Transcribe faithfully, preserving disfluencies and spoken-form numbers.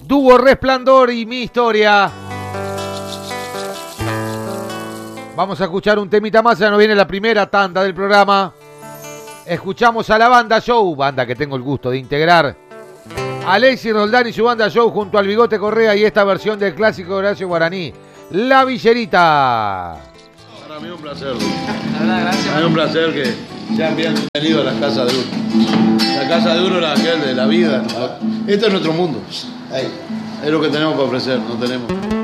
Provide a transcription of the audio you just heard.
Dúo Resplandor y Mi Historia. Vamos a escuchar un temita más, ya nos viene la primera tanda del programa. Escuchamos a la Banda Show, banda que tengo el gusto de integrar. Alexis Roldán y su Banda Show junto al Bigote Correa y esta versión del clásico de Horacio Guaraní, La Villerita. Para mí es un placer. Para mí es un placer que sean bienvenidos a la casa de uno. La casa de uno, la de la vida. Este es nuestro mundo. Es lo que tenemos para ofrecer, no tenemos.